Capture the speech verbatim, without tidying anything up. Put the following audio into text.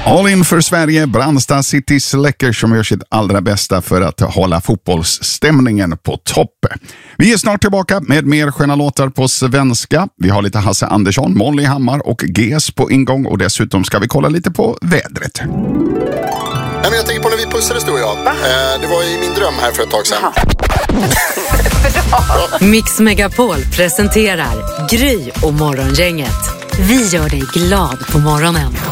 All in för Sverige, Brandsta City Släcker som gör sitt allra bästa för att hålla fotbollsstämningen på topp. Vi är snart tillbaka med mer sköna låtar på svenska. Vi har lite Hasse Andersson, Molly Hammar och G S på ingång och dessutom ska vi kolla lite på vädret. Nej, men jag tänker på när vi pussades du och jag. Eh, det var i min dröm här för ett tag sedan. Mix Megapol presenterar Gry och Morgongänget. Vi gör dig glad på morgonen.